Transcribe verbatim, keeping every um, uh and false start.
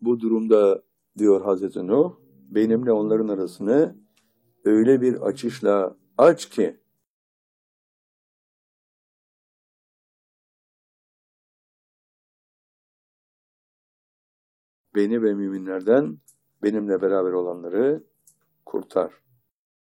Bu durumda diyor Hazreti Nuh, benimle onların arasını öyle bir açışla aç ki beni ve müminlerden benimle beraber olanları kurtar.